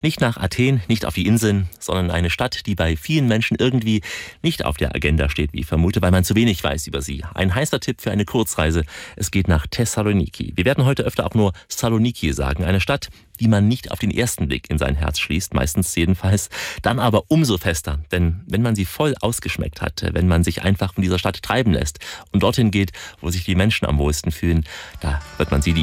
Nicht nach Athen, nicht auf die Inseln, sondern eine Stadt, die bei vielen Menschen irgendwie nicht auf der Agenda steht, wie ich vermute, weil man zu wenig weiß über sie. Ein heißer Tipp für eine Kurzreise. Es geht nach Thessaloniki. Wir werden heute öfter auch nur Saloniki sagen. Eine Stadt, die man nicht auf den ersten Blick in sein Herz schließt, meistens jedenfalls, dann aber umso fester. Denn wenn man sie voll ausgeschmeckt hat, wenn man sich einfach von dieser Stadt treiben lässt und dorthin geht, wo sich die Menschen am wohlsten fühlen, da wird man sie